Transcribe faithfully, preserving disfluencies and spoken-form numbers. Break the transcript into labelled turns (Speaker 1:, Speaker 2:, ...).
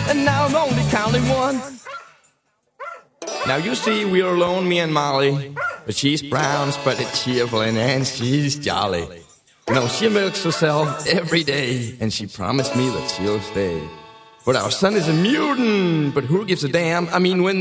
Speaker 1: and now I'm only counting one. Now you see we're alone, me and Molly, but she's brown, spreaded, cheerful, and, and she's jolly. You know, she milks herself every day, and she promised me that she'll stay. But our son is a mutant, but who gives a damn? I mean, when